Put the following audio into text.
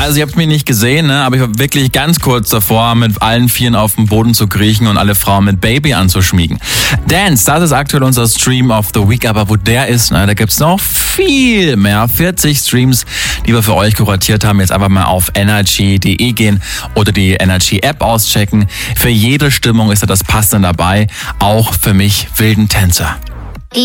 Also ihr habt mich nicht gesehen, ne? Aber ich war wirklich ganz kurz davor, mit allen Vieren auf dem Boden zu kriechen und alle Frauen mit Baby anzuschmiegen. Dance, das ist aktuell unser Stream of the Week, aber wo der ist, da gibt's noch viel mehr. 40 Streams, die wir für euch kuratiert haben. Jetzt einfach mal auf energy.de gehen oder die Energy App auschecken. Für jede Stimmung ist da das Passende dabei, auch für mich wilden Tänzer.